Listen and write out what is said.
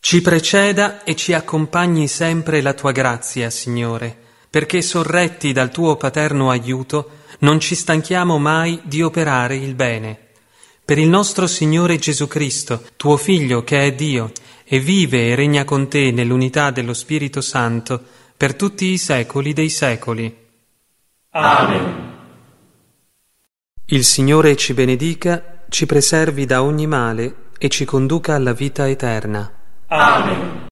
Ci preceda e ci accompagni sempre la tua grazia, Signore, perché sorretti dal tuo paterno aiuto non ci stanchiamo mai di operare il bene. Per il nostro Signore Gesù Cristo, tuo Figlio che è Dio e vive e regna con te nell'unità dello Spirito Santo per tutti i secoli dei secoli. Amen. Il Signore ci benedica, ci preservi da ogni male e ci conduca alla vita eterna. Amen.